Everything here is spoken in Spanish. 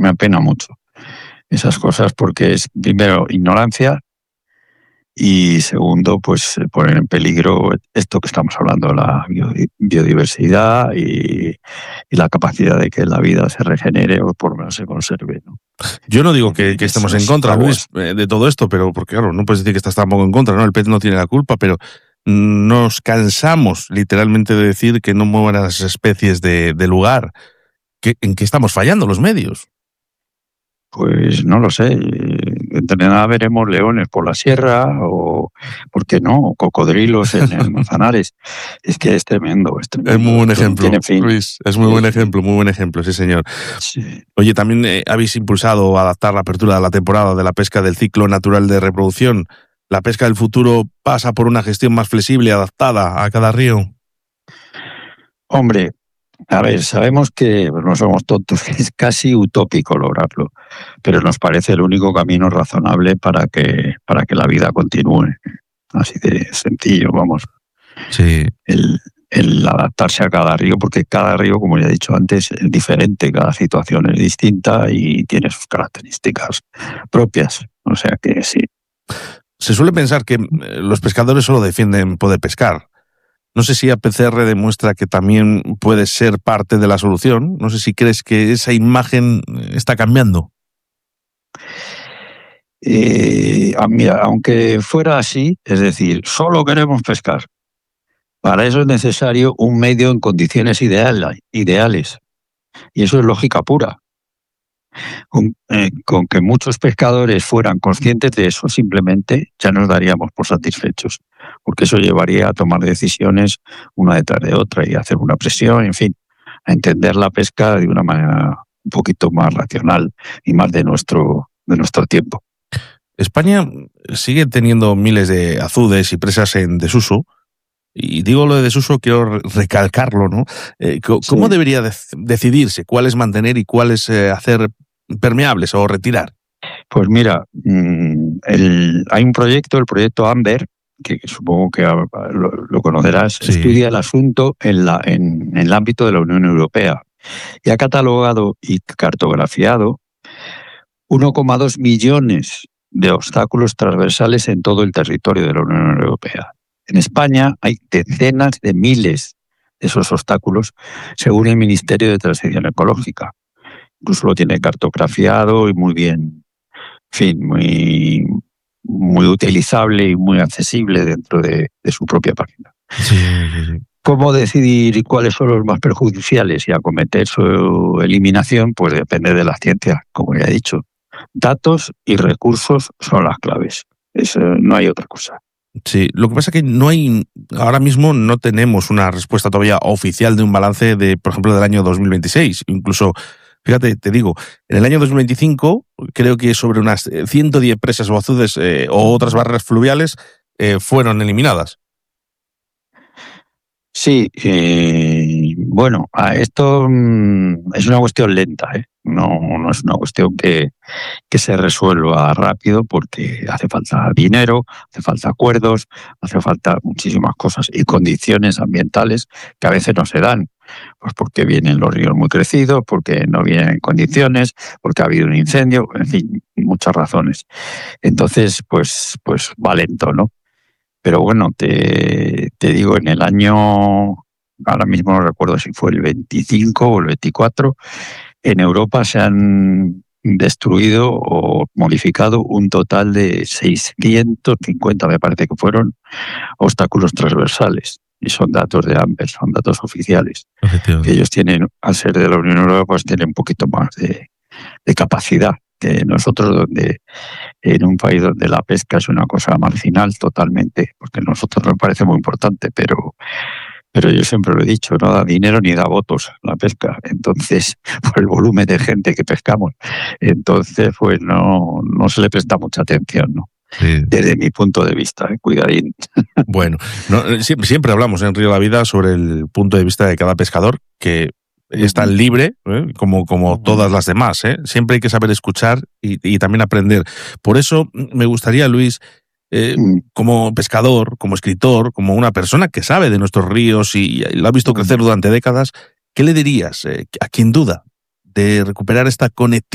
me apena mucho esas cosas porque es, primero, ignorancia y segundo, pues poner en peligro esto que estamos hablando, la biodiversidad y la capacidad de que la vida se regenere o por lo menos se conserve, ¿no? Yo no digo que estemos en contra, Luis, de todo esto, pero porque claro, no puedes decir que estás tampoco en contra, ¿no? El pez no tiene la culpa, pero nos cansamos literalmente de decir que no muevan a las especies de lugar. ¿En qué estamos fallando los medios? Pues no lo sé. Entre nada veremos leones por la sierra o, ¿por qué no?, cocodrilos en el Manzanares. Es que es tremendo, es tremendo. Es muy buen ejemplo, tiene fin. Luis. Es muy buen ejemplo, sí, señor. Sí. Oye, también habéis impulsado o adaptar la apertura de la temporada de la pesca del ciclo natural de reproducción. ¿La pesca del futuro pasa por una gestión más flexible, adaptada a cada río? Hombre, a ver, sabemos que no somos tontos, que es casi utópico lograrlo, pero nos parece el único camino razonable para que la vida continúe. Así de sencillo, vamos. Sí. El adaptarse a cada río, porque cada río, como ya he dicho antes, es diferente, cada situación es distinta y tiene sus características propias. O sea que sí. Se suele pensar que los pescadores solo defienden poder pescar. No sé si APCR demuestra que también puede ser parte de la solución. No sé si crees que esa imagen está cambiando. Mira, aunque fuera así, es decir, solo queremos pescar. Para eso es necesario un medio en condiciones ideales. Y eso es lógica pura. Con que muchos pescadores fueran conscientes de eso, simplemente ya nos daríamos por satisfechos, porque eso llevaría a tomar decisiones una detrás de otra y hacer una presión, en fin, a entender la pesca de una manera un poquito más racional y más de nuestro tiempo. España sigue teniendo miles de azudes y presas en desuso. Y digo lo de desuso, quiero recalcarlo, ¿no? ¿Cómo debería decidirse cuáles mantener y cuáles hacer permeables o retirar? Pues mira, hay un proyecto, el proyecto Amber, que supongo que lo conocerás, Sí. Estudia el asunto en el ámbito de la Unión Europea y ha catalogado y cartografiado 1,2 millones de obstáculos transversales en todo el territorio de la Unión Europea. En España hay decenas de miles de esos obstáculos, según el Ministerio de Transición Ecológica. Incluso lo tiene cartografiado y muy bien, en fin, muy utilizable y muy accesible dentro de su propia página. Sí. ¿Cómo decidir cuáles son los más perjudiciales y acometer su eliminación? Pues depende de la ciencia, como ya he dicho. Datos y recursos son las claves. No hay otra cosa. Sí, lo que pasa es que ahora mismo no tenemos una respuesta todavía oficial de un balance por ejemplo, del año 2026. Incluso, fíjate, te digo, en el año 2025 creo que sobre unas 110 presas o azudes o otras barreras fluviales fueron eliminadas. Sí, bueno, esto es una cuestión lenta, ¿eh? No es una cuestión que se resuelva rápido porque hace falta dinero, hace falta acuerdos, hace falta muchísimas cosas y condiciones ambientales que a veces no se dan. Pues porque vienen los ríos muy crecidos, porque no vienen en condiciones, porque ha habido un incendio, en fin, muchas razones. Entonces, pues va lento, ¿no? Pero bueno, te digo, en el año, ahora mismo no recuerdo si fue el 25 o el 24, en Europa se han destruido o modificado un total de 650, me parece que fueron, obstáculos transversales. Y son datos de Amber, son datos oficiales. Que ellos tienen, al ser de la Unión Europea, pues tienen un poquito más de capacidad que nosotros, donde en un país donde la pesca es una cosa marginal totalmente, porque a nosotros nos parece muy importante, pero yo siempre lo he dicho, no da dinero ni da votos la pesca. Entonces, por el volumen de gente que pescamos, entonces pues no se le presta mucha atención, ¿no? Sí. Desde mi punto de vista, cuidadín. Bueno, siempre hablamos en Río de la Vida sobre el punto de vista de cada pescador, que es tan libre como todas las demás. Siempre hay que saber escuchar y también aprender. Por eso me gustaría, Luis, como pescador, como escritor, como una persona que sabe de nuestros ríos y lo ha visto crecer durante décadas, ¿qué le dirías a quien duda de recuperar esta conectividad